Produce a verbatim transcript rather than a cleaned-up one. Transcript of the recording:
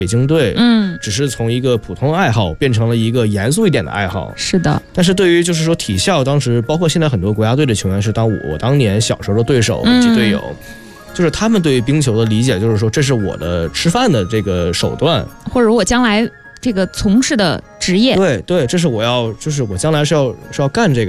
北京队， 嗯， 只是从一个普通爱好变成了一个严肃一点的爱好。 是的。 但是对于就是说体校，当时包括现在很多国家队的球员是当我我当年小时候的对手以及队友。嗯，就是他们对于冰球的理解，就是说这是我的吃饭的这个手段， 或者我将来这个从事的职业。 对对，这是我要，就是我将来是要是要干这个的。